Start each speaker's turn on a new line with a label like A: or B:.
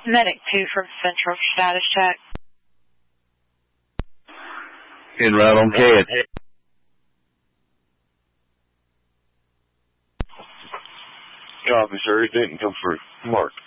A: Medic 2 from Central, status check.
B: En route on CAD.
C: Copy, sir. It didn't come through. Mark.